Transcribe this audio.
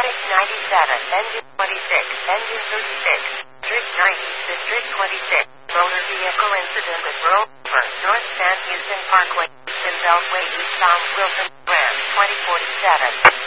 Static 97, engine 26, engine 36. District 90, District 26. Motor vehicle incident at Rover, North San Houston Parkway, Easton Beltway, Eastbound Wilson, Ram 2047.